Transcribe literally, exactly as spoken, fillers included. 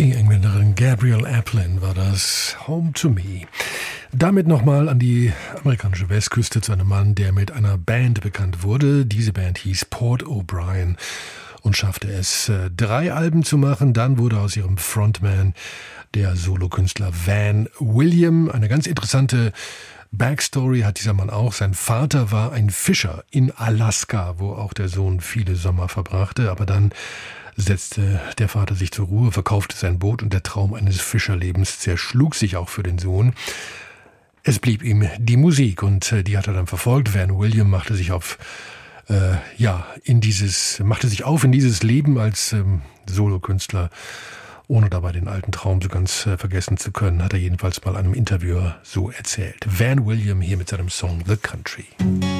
Die Engländerin Gabrielle Aplin war das, Home to Me. Damit nochmal an die amerikanische Westküste zu einem Mann, der mit einer Band bekannt wurde. Diese Band hieß Port O'Brien und schaffte es, drei Alben zu machen. Dann wurde aus ihrem Frontman der Solokünstler Van William. Eine ganz interessante Backstory hat dieser Mann auch. Sein Vater war ein Fischer in Alaska, wo auch der Sohn viele Sommer verbrachte. Aber dann setzte der Vater sich zur Ruhe, verkaufte sein Boot und der Traum eines Fischerlebens zerschlug sich auch für den Sohn. Es blieb ihm die Musik und die hat er dann verfolgt. Van William machte sich auf, äh, ja, in dieses, machte sich auf in dieses Leben als ähm, Solokünstler, ohne dabei den alten Traum so ganz äh, vergessen zu können, hat er jedenfalls mal einem Interviewer so erzählt. Van William hier mit seinem Song The Country.